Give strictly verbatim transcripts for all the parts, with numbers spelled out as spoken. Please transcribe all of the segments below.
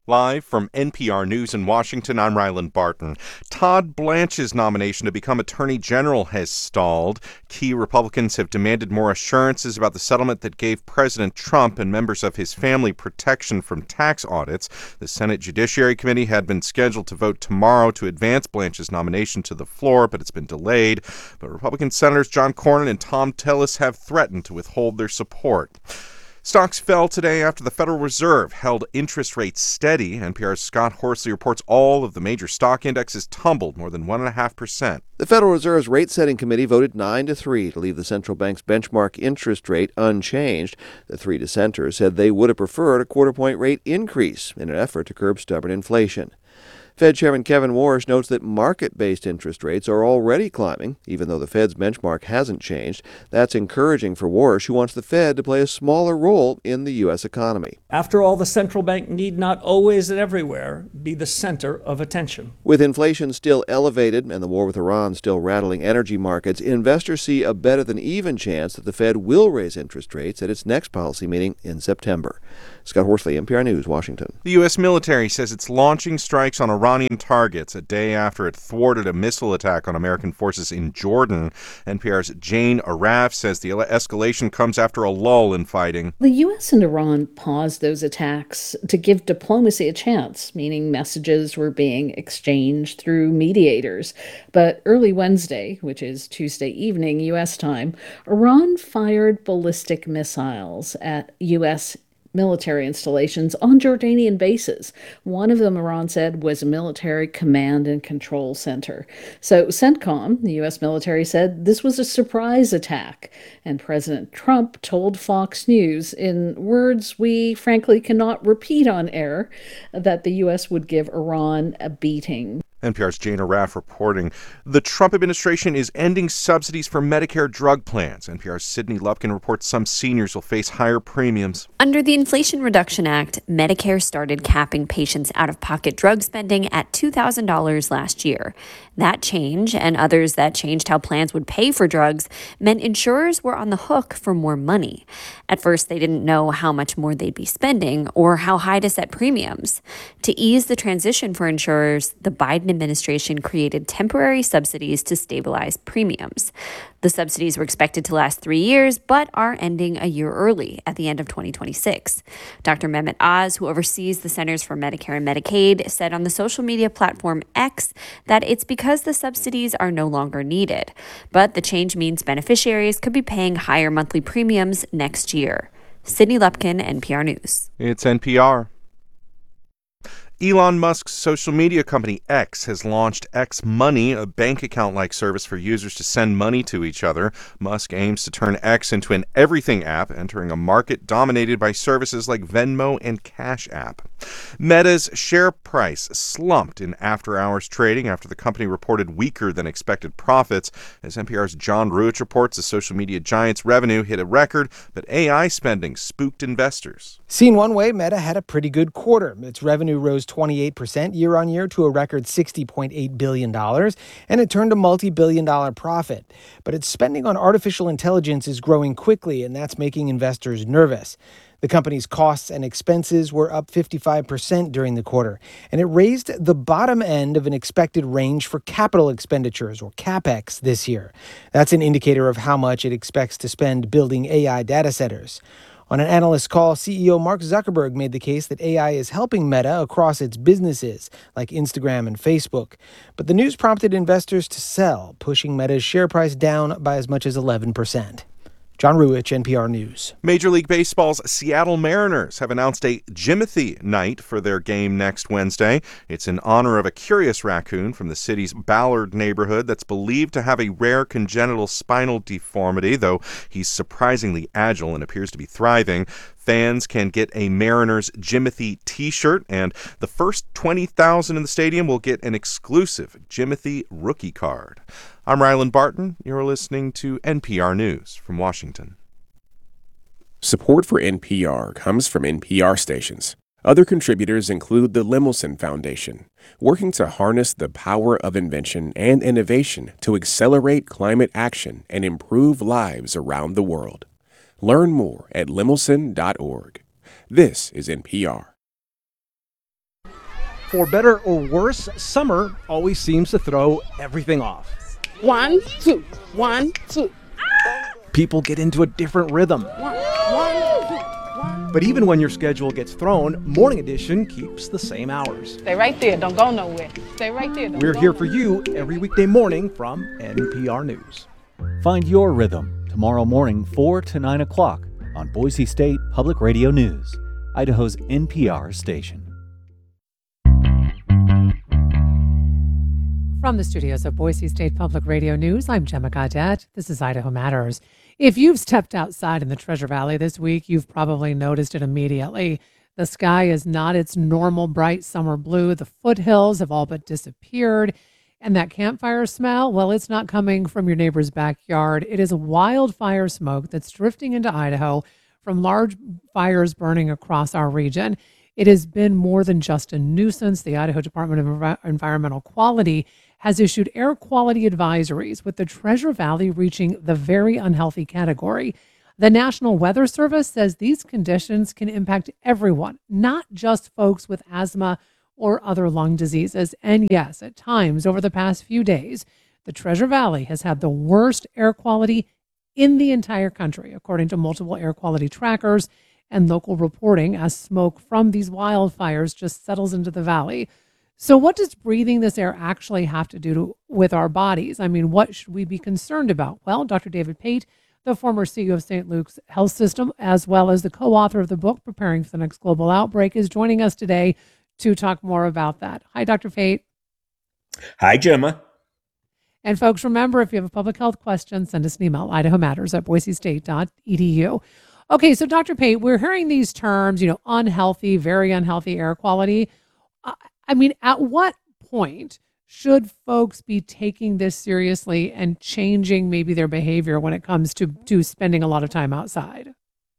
Live from N P R News in Washington, I'm Ryland Barton. Todd Blanche's nomination to become Attorney General has stalled. Key Republicans have demanded more assurances about the settlement that gave President Trump and members of his family protection from tax audits. The Senate Judiciary Committee had been scheduled to vote tomorrow to advance Blanche's nomination to the floor, but it's been delayed. But Republican Senators John Cornyn and Thom Tillis have threatened to withhold their support. Stocks fell today after the Federal Reserve held interest rates steady. N P R's Scott Horsley reports all of the major stock indexes tumbled more than one point five percent. The Federal Reserve's rate-setting committee voted nine to three to leave the central bank's benchmark interest rate unchanged. The three dissenters said they would have preferred a quarter-point rate increase in an effort to curb stubborn inflation. Fed Chairman Kevin Warsh notes that market-based interest rates are already climbing, even though the Fed's benchmark hasn't changed. That's encouraging for Warsh, who wants the Fed to play a smaller role in the U S economy. After all, the central bank need not always and everywhere be the center of attention. With inflation still elevated and the war with Iran still rattling energy markets, investors see a better than even chance that the Fed will raise interest rates at its next policy meeting in September. Scott Horsley, N P R News, Washington. The U S military says it's launching strikes on Iranian targets a day after it thwarted a missile attack on American forces in Jordan. N P R's Jane Araf says the escalation comes after a lull in fighting. The U S and Iran paused those attacks to give diplomacy a chance, meaning messages were being exchanged through mediators. But early Wednesday, which is Tuesday evening U S time, Iran fired ballistic missiles at U S military installations on Jordanian bases. One of them, Iran said, was a military command and control center. So CENTCOM, the U S military, said this was a surprise attack. And President Trump told Fox News, in words we frankly cannot repeat on air, that the U S would give Iran a beating. N P R's Jane Araf reporting. The Trump administration is ending subsidies for Medicare drug plans. N P R's Sydney Lupkin reports some seniors will face higher premiums. Under the Inflation Reduction Act, Medicare started capping patients' out-of-pocket drug spending at two thousand dollars last year. That change, and others that changed how plans would pay for drugs, meant insurers were on the hook for more money. At first, they didn't know how much more they'd be spending or how high to set premiums. To ease the transition for insurers, the Biden administration created temporary subsidies to stabilize premiums. The subsidies were expected to last three years, but are ending a year early at the end of twenty twenty-six. Doctor Mehmet Oz, who oversees the Centers for Medicare and Medicaid, said on the social media platform X that it's because the subsidies are no longer needed. But the change means beneficiaries could be paying higher monthly premiums next year. Sydney Lupkin, N P R News. It's N P R. Elon Musk's social media company X has launched X Money, a bank account-like service for users to send money to each other. Musk aims to turn X into an everything app, entering a market dominated by services like Venmo and Cash App. Meta's share price slumped in after-hours trading after the company reported weaker than expected profits. As N P R's John Ruich reports, the social media giant's revenue hit a record, but A I spending spooked investors. Seen one way, Meta had a pretty good quarter. Its revenue rose twenty-eight percent year on year to a record sixty point eight billion dollars, and it turned a multi-billion dollar profit. But its spending on artificial intelligence is growing quickly, and that's making investors nervous. The company's costs and expenses were up fifty-five percent during the quarter, and it raised the bottom end of an expected range for capital expenditures, or CapEx, this year. That's an indicator of how much it expects to spend building A I data centers. On an analyst call, C E O Mark Zuckerberg made the case that A I is helping Meta across its businesses, like Instagram and Facebook. But the news prompted investors to sell, pushing Meta's share price down by as much as eleven percent. John Ruich, N P R News. Major League Baseball's Seattle Mariners have announced a Jimothy night for their game next Wednesday. It's in honor of a curious raccoon from the city's Ballard neighborhood that's believed to have a rare congenital spinal deformity, though he's surprisingly agile and appears to be thriving. Fans can get a Mariners Jimothy t-shirt, and the first twenty thousand in the stadium will get an exclusive Jimothy rookie card. I'm Ryland Barton. You're listening to N P R News from Washington. Support for N P R comes from N P R stations. Other contributors include the Lemelson Foundation, working to harness the power of invention and innovation to accelerate climate action and improve lives around the world. Learn more at lemelson dot org. This is N P R. For better or worse, summer always seems to throw everything off. One, two, one, two. People get into a different rhythm. One, one, two, one. But even when your schedule gets thrown, Morning Edition keeps the same hours. Stay right there. Don't go nowhere. Stay right there. Don't We're go here nowhere. for you every weekday morning from N P R News. Find your rhythm tomorrow morning, four to nine o'clock on Boise State Public Radio News, Idaho's N P R station. From the studios of Boise State Public Radio News, I'm Gemma Gaudette. This is Idaho Matters. If you've stepped outside in the Treasure Valley this week, you've probably noticed it immediately. The sky is not its normal bright summer blue. The foothills have all but disappeared. And that campfire smell, well, it's not coming from your neighbor's backyard. It is wildfire smoke that's drifting into Idaho from large fires burning across our region. It has been more than just a nuisance. The Idaho Department of Envi- Environmental Quality has issued air quality advisories, with the Treasure Valley reaching the very unhealthy category. The National Weather Service says these conditions can impact everyone, not just folks with asthma or other lung diseases. And yes, at times over the past few days, the Treasure Valley has had the worst air quality in the entire country, according to multiple air quality trackers and local reporting, as smoke from these wildfires just settles into the valley. So what does breathing this air actually have to do to, with our bodies? I mean, what should we be concerned about? Well, Doctor David Pate, the former C E O of Saint Luke's Health System, as well as the co-author of the book, Preparing for the Next Global Outbreak, is joining us today to talk more about that. Hi, Doctor Pate. Hi, Gemma. And folks, remember, if you have a public health question, send us an email, idaho matters at boise state dot e d u. Okay, so Doctor Pate, we're hearing these terms, you know, unhealthy, very unhealthy air quality. Uh, I mean, at what point should folks be taking this seriously and changing maybe their behavior when it comes to, to spending a lot of time outside?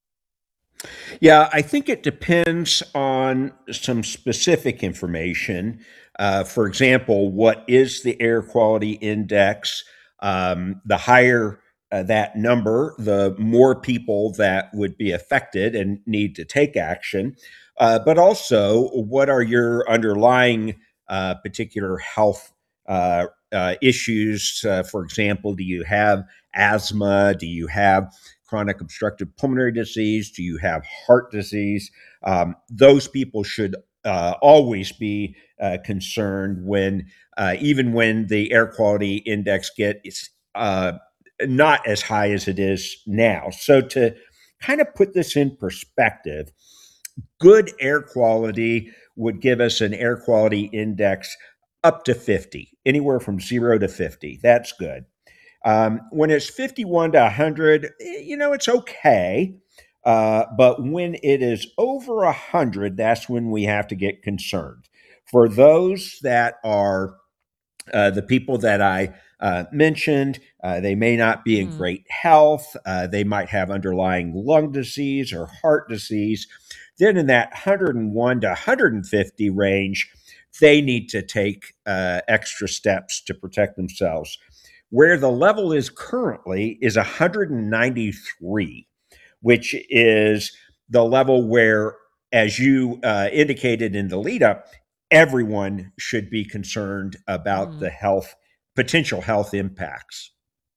Yeah, I think it depends on some specific information. Uh, for example, what is the air quality index? Um, the higher uh, that number, the more people that would be affected and need to take action. Uh, but also, what are your underlying uh, particular health uh, uh, issues? Uh, for example, do you have asthma? Do you have chronic obstructive pulmonary disease? Do you have heart disease? Um, those people should uh, always be uh, concerned when, uh, even when the air quality index gets uh, not as high as it is now. So to kind of put this in perspective, good air quality would give us an air quality index up to fifty, anywhere from zero to fifty. That's good. Um, when it's fifty-one to one hundred, you know, it's okay. Uh, but when it is over one hundred, that's when we have to get concerned. For those that are uh, the people that I uh, mentioned, uh, they may not be in Mm. great health. Uh, they might have underlying lung disease or heart disease. Then in that one hundred one to one hundred fifty range, they need to take uh, extra steps to protect themselves. Where the level is currently is one hundred ninety-three, which is the level where, as you uh, indicated in the lead up, everyone should be concerned about Mm. the health, potential health impacts.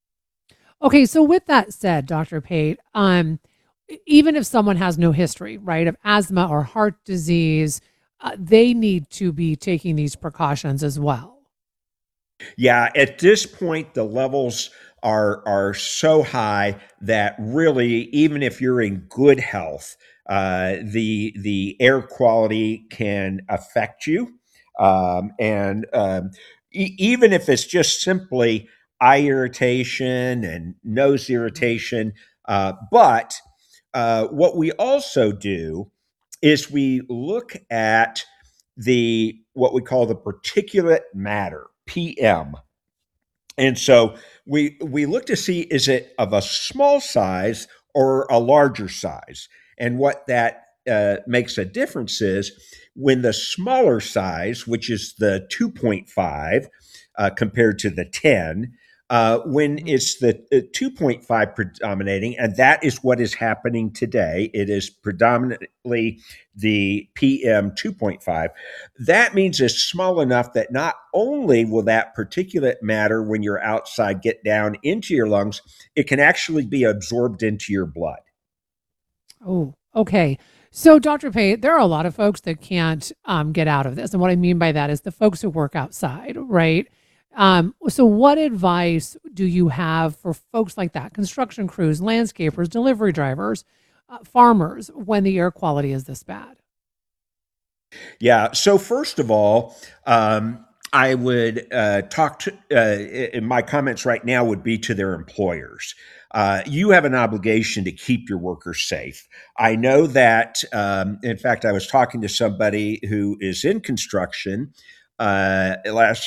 Okay, so with that said, Doctor Pate, um, e- even if someone has no history, right, of asthma or heart disease, uh, they need to be taking these precautions as well. Yeah, at this point, the levels are are so high that really, even if you're in good health, uh, the the air quality can affect you, um, and um, e- even if it's just simply eye irritation and nose irritation. Uh, but uh, what we also do is we look at the what we call the particulate matter, P M. And so we we look to see, is it of a small size or a larger size? And what that uh, makes a difference is when the smaller size, which is the two point five uh, compared to the ten, Uh, when it's the uh, two point five predominating, and that is what is happening today, it is predominantly the P M two point five. That means it's small enough that not only will that particulate matter when you're outside get down into your lungs, it can actually be absorbed into your blood. Oh, okay. So, Doctor Pate, there are a lot of folks that can't um, get out of this. And what I mean by that is the folks who work outside, right? Um, so, what advice do you have for folks like that? Construction crews, landscapers, delivery drivers, uh, farmers, when the air quality is this bad? Yeah. So, first of all, um, I would uh, talk to, uh, in my comments right now would be to their employers. Uh, you have an obligation to keep your workers safe. I know that, um, in fact, I was talking to somebody who is in construction uh, last,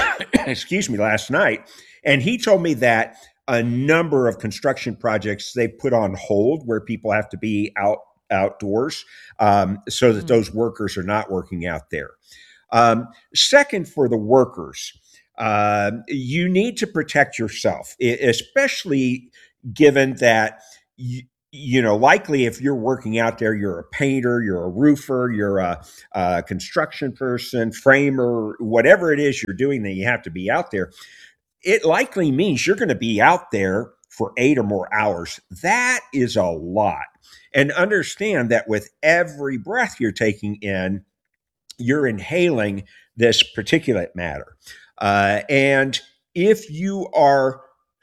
excuse me, last night, and he told me that a number of construction projects they put on hold where people have to be out outdoors um, so that those workers are not working out there. Um, second, for the workers, uh, you need to protect yourself, e- especially given that, you, you know, likely if you're working out there, you're a painter, you're a roofer, you're a, a construction person, framer, whatever it is you're doing that you have to be out there. It likely means you're going to be out there for eight or more hours. That is a lot. And understand that with every breath you're taking in, you're inhaling this particulate matter. Uh, and if you are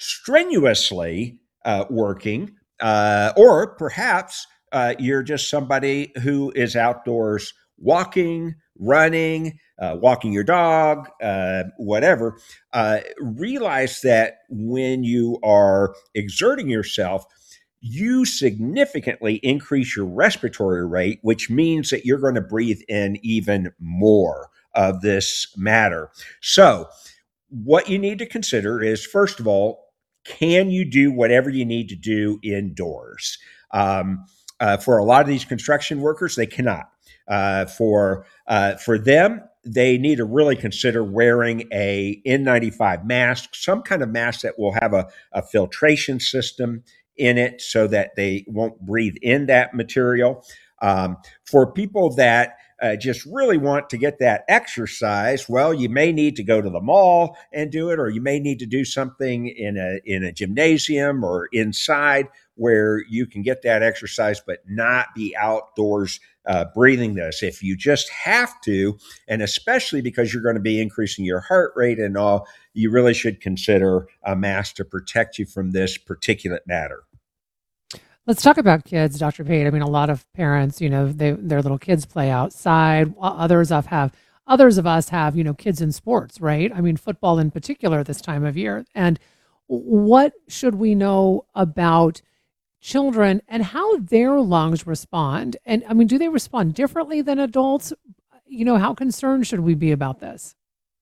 strenuously uh, working, uh, or perhaps uh, you're just somebody who is outdoors walking, running, uh, walking your dog, uh, whatever, uh, realize that when you are exerting yourself, you significantly increase your respiratory rate, which means that you're going to breathe in even more of this matter. So, what you need to consider is, first of all, can you do whatever you need to do indoors? Um, uh, for a lot of these construction workers, they cannot. Uh, for uh, for them, they need to really consider wearing a N ninety-five mask, some kind of mask that will have a, a filtration system in it so that they won't breathe in that material. Um, for people that uh, just really want to get that exercise, well, you may need to go to the mall and do it, or you may need to do something in a in a gymnasium or inside where you can get that exercise, but not be outdoors uh, breathing this. If you just have to, and especially because you're going to be increasing your heart rate and all, you really should consider a mask to protect you from this particulate matter. Let's talk about kids, Doctor Pate. I mean, a lot of parents, you know, they, their little kids play outside. Others of have, others of us have, you know, kids in sports, right? I mean, football in particular this time of year. And what should we know about children and how their lungs respond? And I mean, do they respond differently than adults? You know, how concerned should we be about this?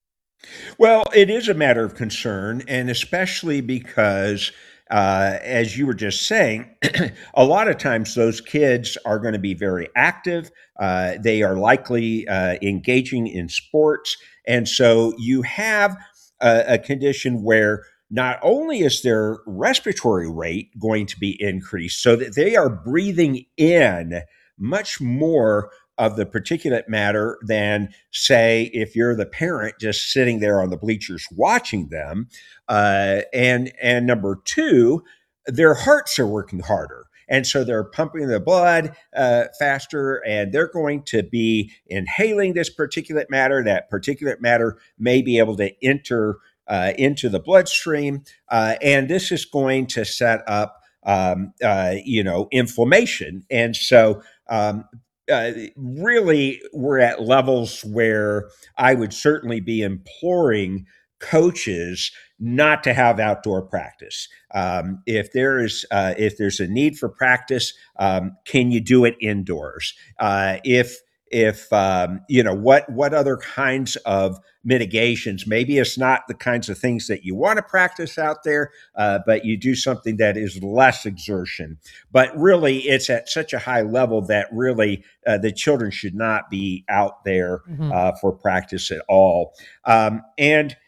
Well, it is a matter of concern, and especially because, uh, as you were just saying, a lot of times those kids are going to be very active. Uh, they are likely uh, engaging in sports. And so you have a, a condition where not only is their respiratory rate going to be increased so that they are breathing in much more of the particulate matter than, say, if you're the parent just sitting there on the bleachers watching them. Uh, and and number two, their hearts are working harder. And so they're pumping the blood uh, faster, and they're going to be inhaling this particulate matter. That particulate matter may be able to enter uh, into the bloodstream, uh, and this is going to set up, um, uh, you know, inflammation. And so um, Uh, really, we're at levels where I would certainly be imploring coaches not to have outdoor practice. Um, if there is, uh, if there's a need for practice, um, can you do it indoors? Uh, if if um, you know what what other kinds of mitigations? Maybe it's not the kinds of things that you want to practice out there, uh, but you do something that is less exertion. But really, it's at such a high level that really uh, the children should not be out there Mhm. uh, for practice at all. Um, and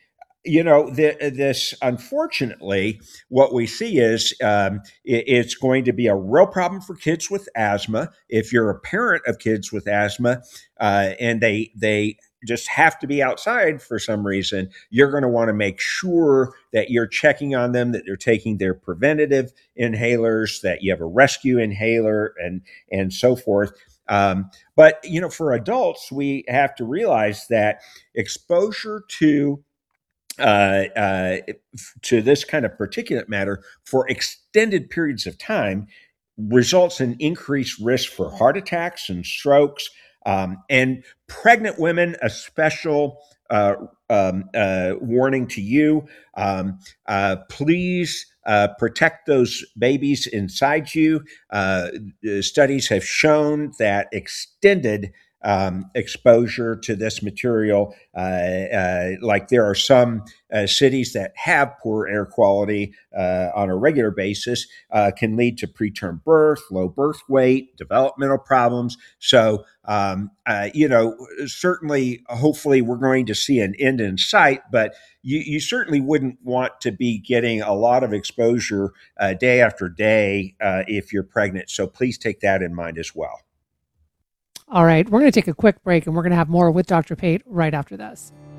you know, the, this, unfortunately, what we see is um, it, it's going to be a real problem for kids with asthma. If you're a parent of kids with asthma uh, and they they just have to be outside for some reason, you're going to want to make sure that you're checking on them, that they're taking their preventative inhalers, that you have a rescue inhaler, and and so forth. Um, but you know, for adults, we have to realize that exposure to uh, uh, to this kind of particulate matter for extended periods of time results in increased risk for heart attacks and strokes. Um, and pregnant women, a special uh, um, uh, warning to you. Um, uh, please uh, protect those babies inside you. Uh, studies have shown that extended Um, exposure to this material. Uh, uh, like there are some uh, cities that have poor air quality uh, on a regular basis, uh, can lead to preterm birth, low birth weight, developmental problems. So, um, uh, you know, certainly, hopefully, we're going to see an end in sight, but you, you certainly wouldn't want to be getting a lot of exposure uh, day after day uh, if you're pregnant. So please take that in mind as well. All right, we're going to take a quick break and we're going to have more with Doctor Pate right after this.